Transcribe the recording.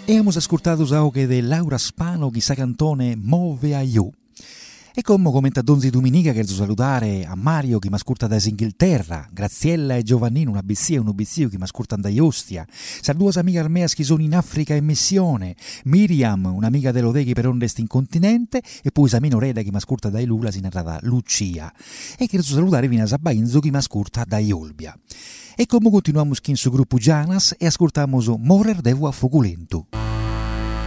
E hemos ascoltato anche de Laura Spano chi sa cantone Move a You. E come commenta Donzi Dominica che salutare a Mario che mi ascolta da Inghilterra, Graziella e Giovannino, un obizzio che mi ascoltano da Ostia, sa due amiche armeas che sono in Africa in missione, Miriam, un'amica dell'Odeghi per onde in continente, e poi Samino Reda che mi ascolta da Lula, si narrata Lucia. E che salutare viene a Sabainzo che mi ascolta da Olbia. E come continuiamo in su gruppo Gianas e ascoltiamo Morer devo a Foculento.